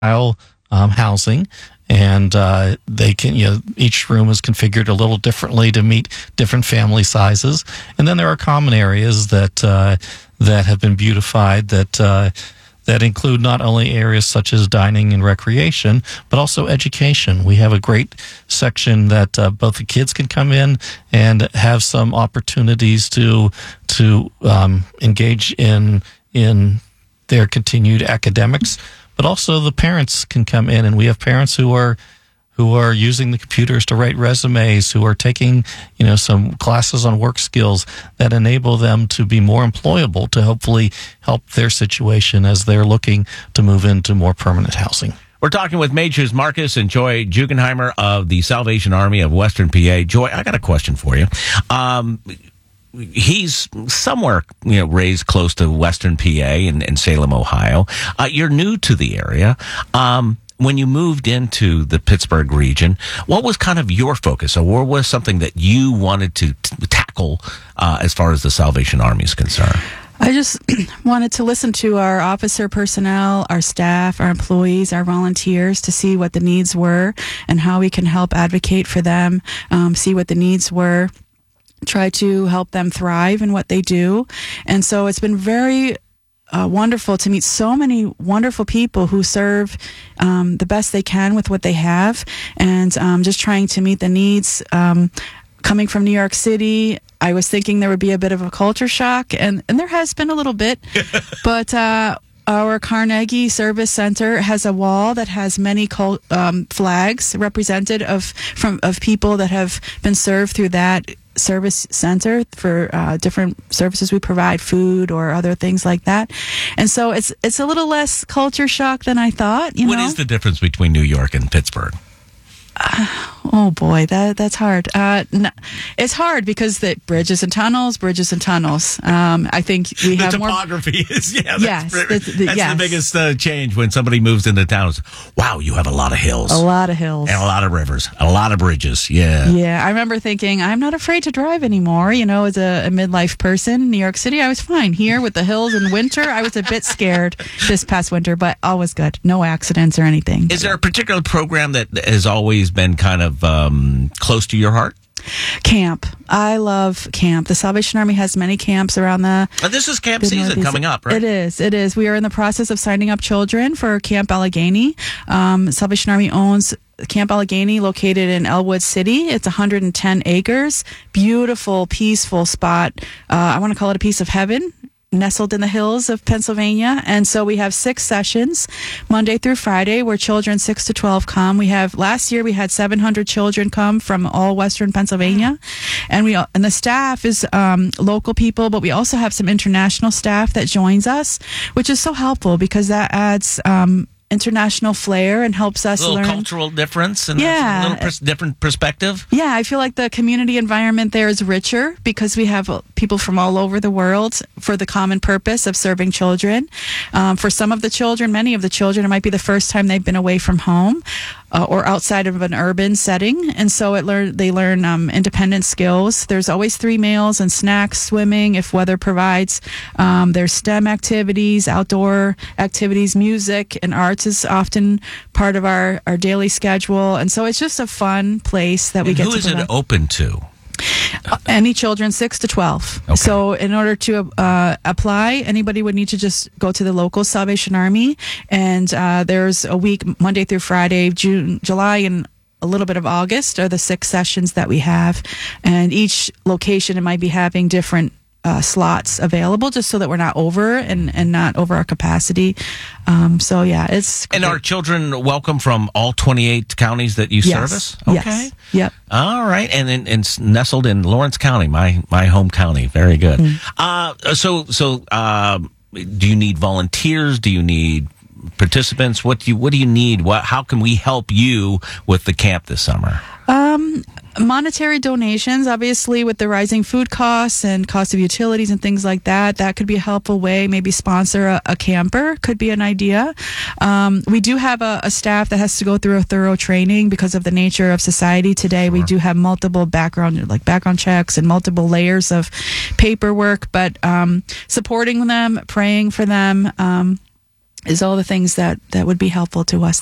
style housing, and they can, each room is configured a little differently to meet different family sizes. And then there are common areas that have been beautified that include not only areas such as dining and recreation, but also education. We have a great section that both the kids can come in and have some opportunities to engage in their continued academics, but also the parents can come in, and we have parents who are using the computers to write resumes, who are taking, some classes on work skills that enable them to be more employable, to hopefully help their situation as they're looking to move into more permanent housing. We're talking with Mages Marcus and Joy Jugenheimer of the Salvation Army of Western PA. Joy, I got a question for you. He's somewhere, raised close to Western PA in Salem, Ohio. You're new to the area. When you moved into the Pittsburgh region, what was kind of your focus, or what was something that you wanted to tackle as far as the Salvation Army is concerned? I just wanted to listen to our officer personnel, our staff, our employees, our volunteers, to see what the needs were and how we can help advocate for them, see what the needs were, try to help them thrive in what they do. And so it's been very wonderful to meet so many wonderful people who serve the best they can with what they have, and just trying to meet the needs. Coming from New York City, I was thinking there would be a bit of a culture shock, and there has been a little bit, but our Carnegie Service Center has a wall that has many flags represented of people that have been served through that service center for different services we provide, food or other things like that. And so it's a little less culture shock than I thought. What is the difference between New York and Pittsburgh? Oh boy, that's hard. It's hard because the bridges and tunnels. I think we have more topography is that's the biggest change when somebody moves into town. Wow, you have a lot of hills, and a lot of rivers, a lot of bridges. Yeah. I remember thinking I'm not afraid to drive anymore. As a midlife person, New York City, I was fine. Here with the hills in winter, I was a bit scared this past winter, but all was good. No accidents or anything. Is there a particular program that has always been kind of close to your heart? Camp. I love camp. The Salvation Army has many camps around this is camp season coming up, right? It is. We are in the process of signing up children for Camp Allegheny. Salvation Army owns Camp Allegheny, located in Elwood City. It's 110 acres. Beautiful, peaceful spot. I want to call it a piece of heaven, nestled in the hills of Pennsylvania. And so we have 6 sessions, Monday through Friday, where children 6 to 12 come. Last year we had 700 children come from all Western Pennsylvania. And the staff is local people, but we also have some international staff that joins us, which is so helpful because that adds international flair and helps us learn. Cultural difference and a little different perspective. Yeah, I feel like the community environment there is richer because we have people from all over the world for the common purpose of serving children. For some of the children, many of the children, it might be the first time they've been away from home or outside of an urban setting. And so they learn independent skills. There's always 3 meals and snacks, swimming if weather provides. There's STEM activities, outdoor activities, music and arts is often part of our daily schedule. And so it's just a fun place that we get to provide. Who is it open to? Any children 6 to 12. Okay. So in order to apply, anybody would need to just go to the local Salvation Army, and there's a week, Monday through Friday, June, July, and a little bit of August are the 6 sessions that we have, and each location it might be having different slots available, just so that we're not over and not over our capacity. So yeah, it's great. And are children welcome from all 28 counties that you service? Okay. Yes. Yep. All right. And it's nestled in Lawrence County, my home county. Very good. So do you need volunteers? Do you need participants? What do you need? How can we help you with the camp this summer? Monetary donations, obviously, with the rising food costs and cost of utilities and things like that, that could be a helpful way. Maybe sponsor a camper could be an idea. We do have a staff that has to go through a thorough training because of the nature of society today. Sure. We do have multiple background checks and multiple layers of paperwork, but supporting them, praying for them, is all the things that would be helpful to us